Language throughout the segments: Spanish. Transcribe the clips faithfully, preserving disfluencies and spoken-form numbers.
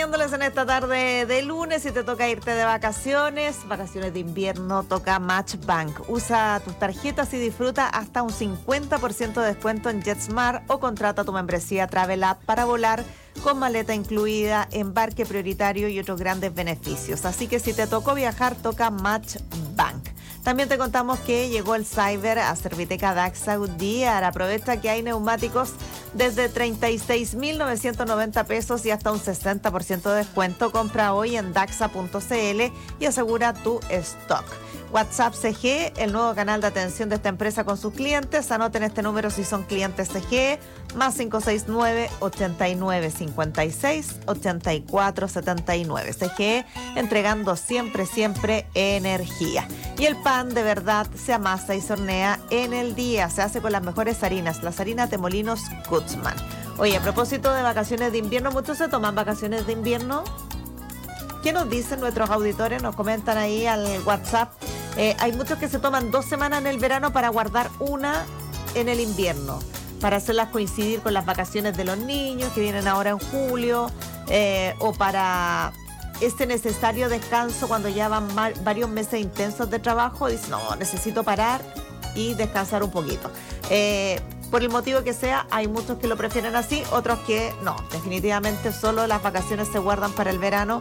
Acompañándoles en esta tarde de lunes. Si te toca irte de vacaciones, vacaciones de invierno, toca Match Bank. Usa tus tarjetas y disfruta hasta un cincuenta por ciento de descuento en JetSmart o contrata tu membresía Travel App para volar con maleta incluida, embarque prioritario y otros grandes beneficios. Así que si te tocó viajar, toca Match Bank. También te contamos que llegó el Cyber a Serviteca Daxa Goodyear. Aprovecha que hay neumáticos desde treinta y seis mil novecientos noventa pesos y hasta un sesenta por ciento de descuento. Compra hoy en daxa punto c l y asegura tu stock. WhatsApp C G, el nuevo canal de atención de esta empresa con sus clientes. Anoten este número si son clientes C G, más cinco seis nueve, ochenta y nueve cincuenta y seis, ochenta y cuatro setenta y nueve. C G, entregando siempre, siempre energía. Y el pan de verdad se amasa y se hornea en el día. Se hace con las mejores harinas, las harinas de Molinos Gutzman. Oye, a propósito de vacaciones de invierno, ¿muchos se toman vacaciones de invierno? ¿Qué nos dicen nuestros auditores? Nos comentan ahí al WhatsApp. Eh, hay muchos que se toman dos semanas en el verano para guardar una en el invierno, para hacerlas coincidir con las vacaciones de los niños que vienen ahora en julio, eh, o para este necesario descanso cuando ya van mar- varios meses intensos de trabajo. Dicen, no, necesito parar y descansar un poquito. Eh, por el motivo que sea, hay muchos que lo prefieren así, otros que no, definitivamente solo las vacaciones se guardan para el verano,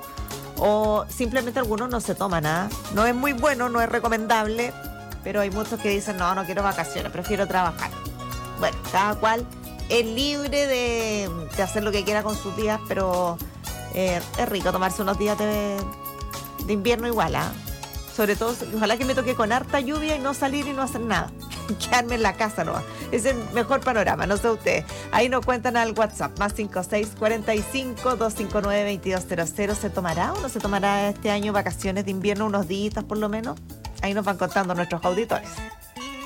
o simplemente algunos no se toman nada. No es muy bueno, no es recomendable, pero hay muchos que dicen, no, no quiero vacaciones, prefiero trabajar. Bueno, cada cual es libre de, de hacer lo que quiera con sus días, pero eh, es rico tomarse unos días de, de invierno igual, ¿ah? ¿eh? Sobre todo, ojalá que me toque con harta lluvia y no salir y no hacer nada. Quedarme en la casa nomás. Es el mejor panorama, no sé ustedes. Ahí nos cuentan al WhatsApp, más cinco seis, cuarenta y cinco, doscientos cincuenta y nueve, veintidós cero cero. ¿Se tomará o no se tomará este año vacaciones de invierno, unos días por lo menos? Ahí nos van contando nuestros auditores.